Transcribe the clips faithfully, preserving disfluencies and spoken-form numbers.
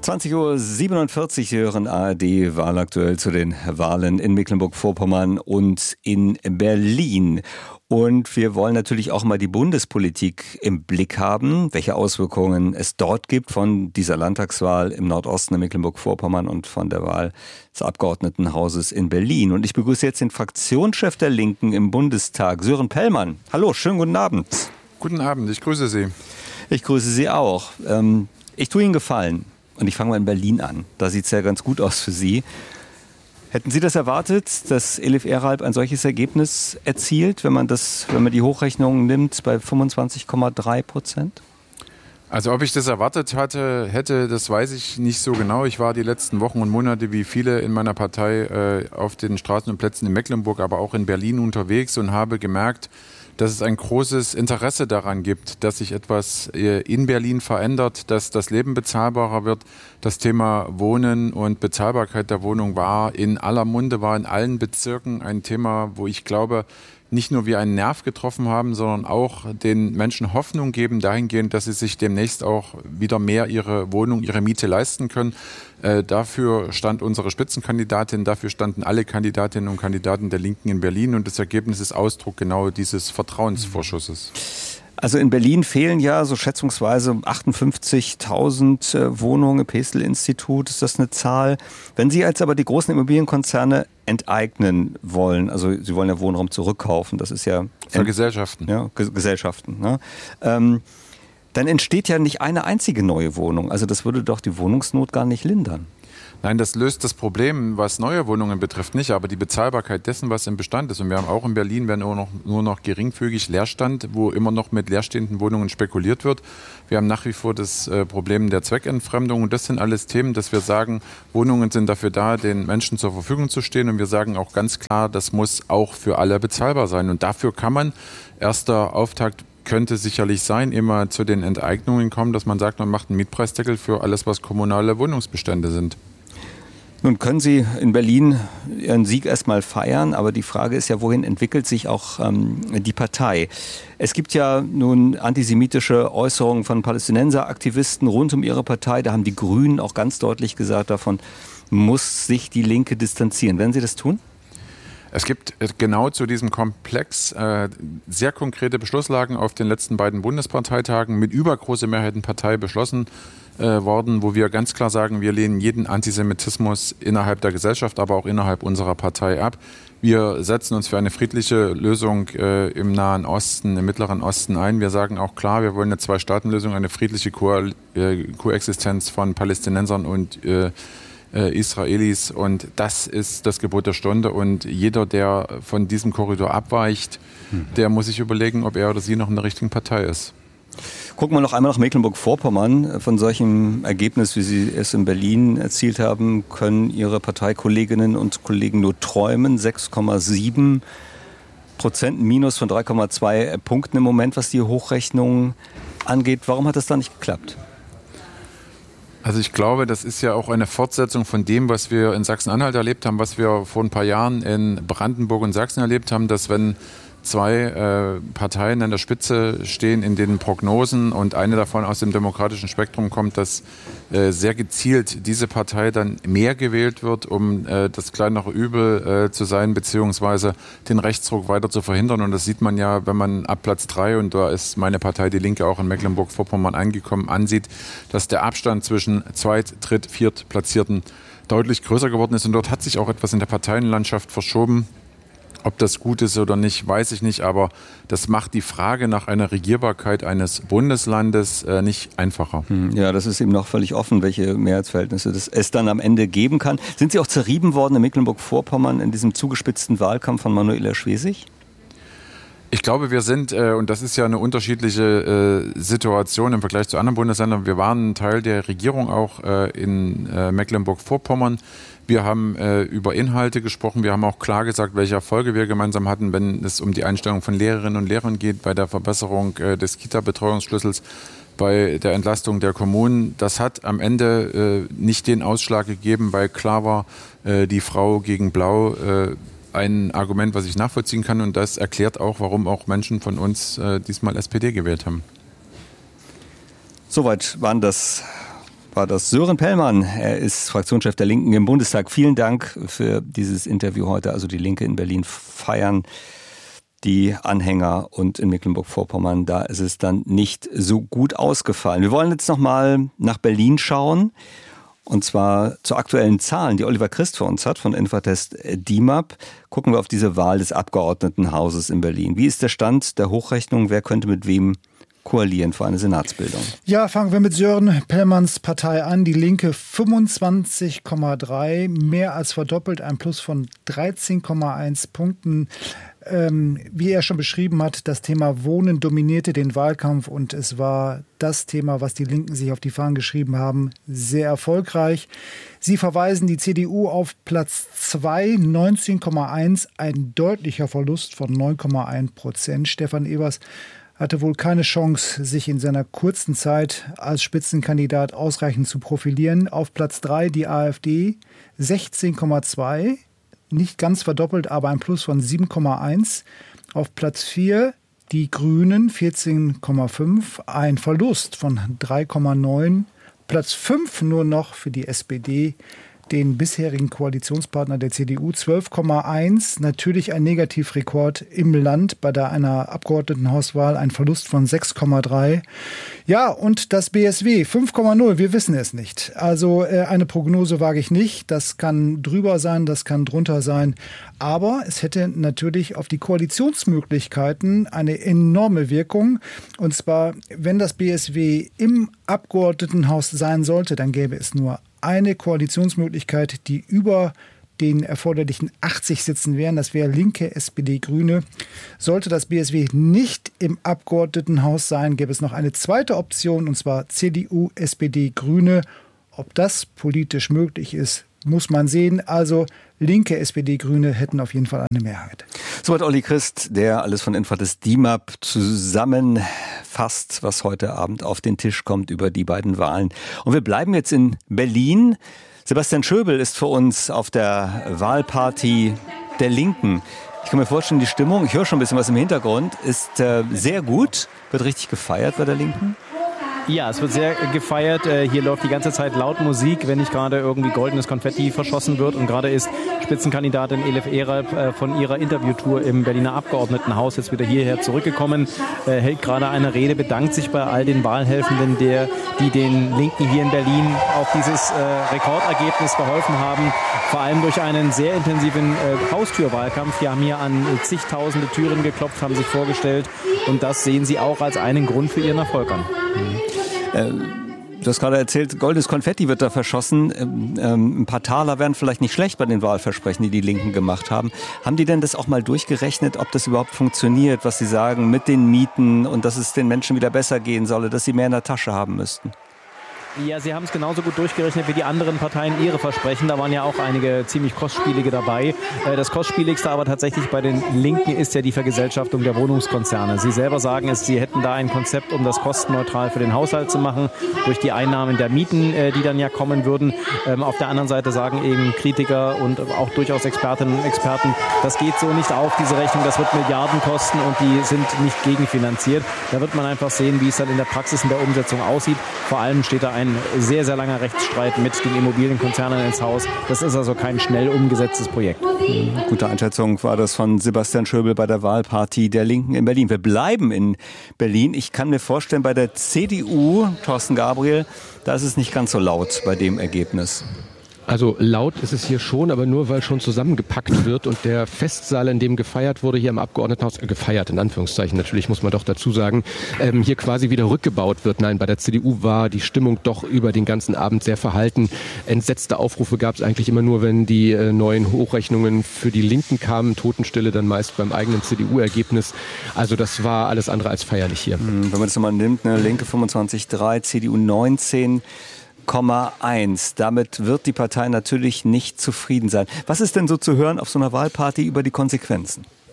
zwanzig Uhr siebenundvierzig, Sie hören A R D wahlaktuell zu den Wahlen in Mecklenburg-Vorpommern und in Berlin. Und wir wollen natürlich auch mal die Bundespolitik im Blick haben, welche Auswirkungen es dort gibt von dieser Landtagswahl im Nordosten in Mecklenburg-Vorpommern und von der Wahl des Abgeordnetenhauses in Berlin. Und ich begrüße jetzt den Fraktionschef der Linken im Bundestag, Sören Pellmann. Hallo, schönen guten Abend. Guten Abend, ich grüße Sie. Ich grüße Sie auch. Ähm, ich tue Ihnen Gefallen. Und ich fange mal in Berlin an. Da sieht es ja ganz gut aus für Sie. Hätten Sie das erwartet, dass Elif Eralp ein solches Ergebnis erzielt, wenn man das, wenn man die Hochrechnungen nimmt, bei fünfundzwanzig Komma drei Prozent? Also ob ich das erwartet hatte, hätte, das weiß ich nicht so genau. Ich war die letzten Wochen und Monate wie viele in meiner Partei äh, auf den Straßen und Plätzen in Mecklenburg, aber auch in Berlin unterwegs und habe gemerkt, dass es ein großes Interesse daran gibt, dass sich etwas in Berlin verändert, dass das Leben bezahlbarer wird. Das Thema Wohnen und Bezahlbarkeit der Wohnung war in aller Munde, war in allen Bezirken ein Thema, wo ich glaube, nicht nur wir einen Nerv getroffen haben, sondern auch den Menschen Hoffnung geben dahingehend, dass sie sich demnächst auch wieder mehr ihre Wohnung, ihre Miete leisten können. Äh, dafür stand unsere Spitzenkandidatin, dafür standen alle Kandidatinnen und Kandidaten der Linken in Berlin und das Ergebnis ist Ausdruck genau dieses Vertrauensvorschusses. Also in Berlin fehlen ja so schätzungsweise achtundfünfzigtausend äh, Wohnungen im Pestel-Institut, ist das eine Zahl. Wenn Sie jetzt aber die großen Immobilienkonzerne enteignen wollen, also Sie wollen ja Wohnraum zurückkaufen, das ist ja... Vergesellschaften. Ja, Gesellschaften. Ne? Ähm, dann entsteht ja nicht eine einzige neue Wohnung. Also das würde doch die Wohnungsnot gar nicht lindern. Nein, das löst das Problem, was neue Wohnungen betrifft, nicht, aber die Bezahlbarkeit dessen, was im Bestand ist. Und wir haben auch in Berlin wenn nur noch, nur noch geringfügig Leerstand, wo immer noch mit leerstehenden Wohnungen spekuliert wird. Wir haben nach wie vor das äh, Problem der Zweckentfremdung. Und das sind alles Themen, dass wir sagen, Wohnungen sind dafür da, den Menschen zur Verfügung zu stehen. Und wir sagen auch ganz klar, das muss auch für alle bezahlbar sein. Und dafür kann man, erster Auftakt könnte sicherlich sein, immer zu den Enteignungen kommen, dass man sagt, man macht einen Mietpreisdeckel für alles, was kommunale Wohnungsbestände sind. Nun können Sie in Berlin Ihren Sieg erstmal feiern, aber die Frage ist ja, wohin entwickelt sich auch ähm, die Partei? Es gibt ja nun antisemitische Äußerungen von Palästinenseraktivisten rund um Ihre Partei. Da haben die Grünen auch ganz deutlich gesagt, davon muss sich die Linke distanzieren. Werden Sie das tun? Es gibt genau zu diesem Komplex äh, sehr konkrete Beschlusslagen auf den letzten beiden Bundesparteitagen mit übergroßer Mehrheit in Partei beschlossen äh, worden, wo wir ganz klar sagen, wir lehnen jeden Antisemitismus innerhalb der Gesellschaft, aber auch innerhalb unserer Partei ab. Wir setzen uns für eine friedliche Lösung äh, im Nahen Osten, im Mittleren Osten ein. Wir sagen auch klar, wir wollen eine Zwei-Staaten-Lösung, eine friedliche Ko- äh, Koexistenz von Palästinensern und äh, Israelis und das ist das Gebot der Stunde und jeder, der von diesem Korridor abweicht, mhm. der muss sich überlegen, ob er oder sie noch in der richtigen Partei ist. Gucken wir noch einmal nach Mecklenburg-Vorpommern. Von solchem Ergebnis, wie Sie es in Berlin erzielt haben, können Ihre Parteikolleginnen und Kollegen nur träumen. sechs Komma sieben Prozent, Minus von drei Komma zwei Punkten im Moment, was die Hochrechnung angeht. Warum hat das da nicht geklappt? Also ich glaube, das ist ja auch eine Fortsetzung von dem, was wir in Sachsen-Anhalt erlebt haben, was wir vor ein paar Jahren in Brandenburg und Sachsen erlebt haben, dass wenn zwei äh, Parteien an der Spitze stehen in den Prognosen und eine davon aus dem demokratischen Spektrum kommt, dass äh, sehr gezielt diese Partei dann mehr gewählt wird, um äh, das kleinere Übel äh, zu sein, beziehungsweise den Rechtsruck weiter zu verhindern. Und das sieht man ja, wenn man ab Platz drei, und da ist meine Partei Die Linke auch in Mecklenburg-Vorpommern angekommen, ansieht, dass der Abstand zwischen Zweit-, Dritt-, Viertplatzierten deutlich größer geworden ist. Und dort hat sich auch etwas in der Parteienlandschaft verschoben. Ob das gut ist oder nicht, weiß ich nicht, aber das macht die Frage nach einer Regierbarkeit eines Bundeslandes äh, nicht einfacher. Ja, das ist eben noch völlig offen, welche Mehrheitsverhältnisse das es dann am Ende geben kann. Sind Sie auch zerrieben worden in Mecklenburg-Vorpommern in diesem zugespitzten Wahlkampf von Manuela Schwesig? Ich glaube, wir sind, äh, und das ist ja eine unterschiedliche äh, Situation im Vergleich zu anderen Bundesländern, wir waren Teil der Regierung auch äh, in äh, Mecklenburg-Vorpommern. Wir haben äh, über Inhalte gesprochen. Wir haben auch klar gesagt, welche Erfolge wir gemeinsam hatten, wenn es um die Einstellung von Lehrerinnen und Lehrern geht, bei der Verbesserung äh, des Kita-Betreuungsschlüssels, bei der Entlastung der Kommunen. Das hat am Ende äh, nicht den Ausschlag gegeben, weil klar war, äh, die Frau gegen Blau, äh, ein Argument, was ich nachvollziehen kann. Und das erklärt auch, warum auch Menschen von uns äh, diesmal S P D gewählt haben. Soweit waren das war das Sören Pellmann. Er ist Fraktionschef der Linken im Bundestag. Vielen Dank für dieses Interview heute. Also die Linke in Berlin feiern die Anhänger und in Mecklenburg-Vorpommern, da ist es dann nicht so gut ausgefallen. Wir wollen jetzt nochmal nach Berlin schauen. Und zwar zu aktuellen Zahlen, die Oliver Christ für uns hat von Infratest D I M A P. Gucken wir auf diese Wahl des Abgeordnetenhauses in Berlin. Wie ist der Stand der Hochrechnung? Wer könnte mit wem koalieren für eine Senatsbildung? Ja, fangen wir mit Sören Pellmanns Partei an. Die Linke fünfundzwanzig Komma drei, mehr als verdoppelt, ein Plus von dreizehn Komma eins Punkten. Ähm, wie er schon beschrieben hat, das Thema Wohnen dominierte den Wahlkampf und es war das Thema, was die Linken sich auf die Fahnen geschrieben haben, sehr erfolgreich. Sie verweisen die C D U auf Platz zwei, neunzehn Komma eins, ein deutlicher Verlust von neun Komma eins Prozent. Stefan Evers hatte wohl keine Chance, sich in seiner kurzen Zeit als Spitzenkandidat ausreichend zu profilieren. Auf Platz drei die AfD, sechzehn Komma zwei. Nicht ganz verdoppelt, aber ein Plus von sieben Komma eins. Auf Platz vier die Grünen, vierzehn Komma fünf, ein Verlust von drei Komma neun. Platz fünf nur noch für die S P D, den bisherigen Koalitionspartner der C D U, zwölf Komma eins. Natürlich ein Negativrekord im Land bei der einer Abgeordnetenhauswahl, ein Verlust von sechs Komma drei. Ja, und das B S W, fünf Komma null, wir wissen es nicht. Also äh, eine Prognose wage ich nicht. Das kann drüber sein, das kann drunter sein. Aber es hätte natürlich auf die Koalitionsmöglichkeiten eine enorme Wirkung. Und zwar, wenn das B S W im Abgeordnetenhaus sein sollte, dann gäbe es nur eine Koalitionsmöglichkeit, die über den erforderlichen achtzig Sitzen wären. Das wäre Linke, S P D, Grüne. Sollte das B S W nicht im Abgeordnetenhaus sein, gäbe es noch eine zweite Option, und zwar C D U, S P D, Grüne. Ob das politisch möglich ist, muss man sehen. Also Linke, S P D, Grüne hätten auf jeden Fall eine Mehrheit. So hat Olli Christ, der alles von Infratest D I M A P zusammenfasst, was heute Abend auf den Tisch kommt über die beiden Wahlen. Und wir bleiben jetzt in Berlin. Sebastian Schöbel ist für uns auf der Wahlparty der Linken. Ich kann mir vorstellen, die Stimmung, ich höre schon ein bisschen was im Hintergrund, ist äh, sehr gut, wird richtig gefeiert bei der Linken. Ja, es wird sehr gefeiert. Hier läuft die ganze Zeit laut Musik, wenn nicht gerade irgendwie goldenes Konfetti verschossen wird. Und gerade ist Spitzenkandidatin Elif Eralp von ihrer Interviewtour im Berliner Abgeordnetenhaus jetzt wieder hierher zurückgekommen, hält gerade eine Rede, bedankt sich bei all den Wahlhelfenden, der, die den Linken hier in Berlin auf dieses äh, Rekordergebnis geholfen haben. Vor allem durch einen sehr intensiven äh, Haustürwahlkampf. Die haben hier an zigtausende Türen geklopft, haben sich vorgestellt. Und das sehen sie auch als einen Grund für ihren Erfolg an. Mhm. Du hast gerade erzählt, goldenes Konfetti wird da verschossen. Ähm, ein paar Taler wären vielleicht nicht schlecht bei den Wahlversprechen, die die Linken gemacht haben. Haben die denn das auch mal durchgerechnet, ob das überhaupt funktioniert, was sie sagen mit den Mieten und dass es den Menschen wieder besser gehen solle, dass sie mehr in der Tasche haben müssten? Ja, sie haben es genauso gut durchgerechnet wie die anderen Parteien ihre Versprechen. Da waren ja auch einige ziemlich kostspielige dabei. Das kostspieligste aber tatsächlich bei den Linken ist ja die Vergesellschaftung der Wohnungskonzerne. Sie selber sagen es, sie hätten da ein Konzept, um das kostenneutral für den Haushalt zu machen, durch die Einnahmen der Mieten, die dann ja kommen würden. Auf der anderen Seite sagen eben Kritiker und auch durchaus Expertinnen und Experten, das geht so nicht auf, diese Rechnung, das wird Milliarden kosten und die sind nicht gegenfinanziert. Da wird man einfach sehen, wie es dann in der Praxis in der Umsetzung aussieht. Vor allem steht da ein Ein sehr, sehr langer Rechtsstreit mit den Immobilienkonzernen ins Haus. Das ist also kein schnell umgesetztes Projekt. Gute Einschätzung war das von Sebastian Schöbel bei der Wahlparty der Linken in Berlin. Wir bleiben in Berlin. Ich kann mir vorstellen, bei der C D U, Thorsten Gabriel, da ist es nicht ganz so laut bei dem Ergebnis. Also laut ist es hier schon, aber nur weil schon zusammengepackt wird und der Festsaal, in dem gefeiert wurde, hier im Abgeordnetenhaus, äh, gefeiert in Anführungszeichen natürlich, muss man doch dazu sagen, ähm, hier quasi wieder rückgebaut wird. Nein, bei der C D U war die Stimmung doch über den ganzen Abend sehr verhalten. Entsetzte Aufrufe gab es eigentlich immer nur, wenn die äh, neuen Hochrechnungen für die Linken kamen. Totenstille dann meist beim eigenen C D U-Ergebnis. Also das war alles andere als feierlich hier. Wenn man das nochmal nimmt, ne, Linke fünfundzwanzig Komma drei, C D U neunzehn Komma eins. Damit wird die Partei natürlich nicht zufrieden sein. Was ist denn so zu hören auf so einer Wahlparty über die Konsequenzen?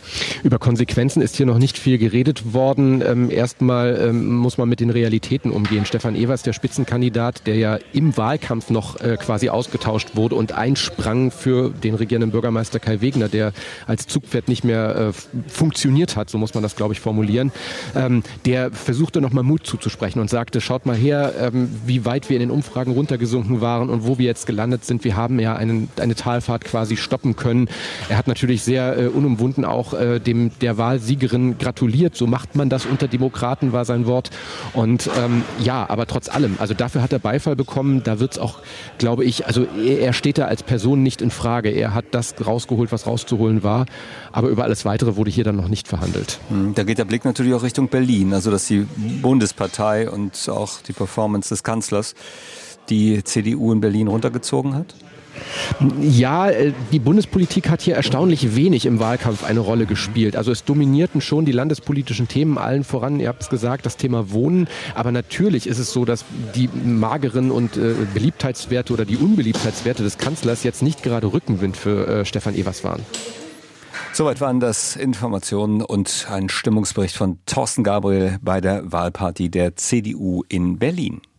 Über Konsequenzen ist hier noch nicht viel geredet worden. Ähm, erstmal ähm, muss man mit den Realitäten umgehen. Stefan Evers, der Spitzenkandidat, der ja im Wahlkampf noch äh, quasi ausgetauscht wurde und einsprang für den regierenden Bürgermeister Kai Wegner, der als Zugpferd nicht mehr äh, funktioniert hat, so muss man das, glaube ich, formulieren. Ähm, der versuchte nochmal Mut zuzusprechen und sagte, schaut mal her, ähm, wie weit wir in den Umfragen runtergesunken waren und wo wir jetzt gelandet sind. Wir haben ja einen, eine Talfahrt quasi stoppen können. Er hat natürlich sehr äh, unumwunden auch äh, dem der Wahlsiegerin gratuliert. So macht man das unter Demokraten, war sein Wort. Und ähm, ja, aber trotz allem, also dafür hat er Beifall bekommen. Da wird es auch, glaube ich, also er, er steht da als Person nicht in Frage. Er hat das rausgeholt, was rauszuholen war. Aber über alles Weitere wurde hier dann noch nicht verhandelt. Da geht der Blick natürlich auch Richtung Berlin. Also dass die Bundespartei und auch die Performance des Kanzlers die C D U in Berlin runtergezogen hat? Ja, die Bundespolitik hat hier erstaunlich wenig im Wahlkampf eine Rolle gespielt. Also es dominierten schon die landespolitischen Themen, allen voran, ihr habt es gesagt, das Thema Wohnen. Aber natürlich ist es so, dass die mageren und äh, Beliebtheitswerte oder die Unbeliebtheitswerte des Kanzlers jetzt nicht gerade Rückenwind für äh, Stefan Evers waren. Soweit waren das Informationen und ein Stimmungsbericht von Thorsten Gabriel bei der Wahlparty der C D U in Berlin.